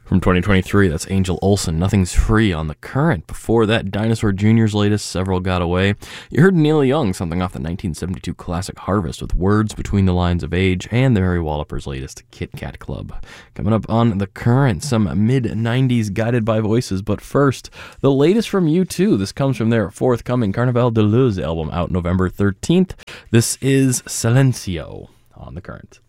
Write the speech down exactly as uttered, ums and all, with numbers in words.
From twenty twenty-three, that's Angel Olsen, Nothing's Free on The Current. Before that, Dinosaur Junior's latest, Several Got Away. You heard Neil Young, something off the nineteen seventy-two classic Harvest with Words Between the Lines of Age, and the Mary Wallopers' latest, Kit Kat Club. Coming up on The Current, some mid nineties Guided by Voices, but first, the latest from U two. This comes from their forthcoming Carnaval de Luz album out November thirteenth. This is Silencio on The Current.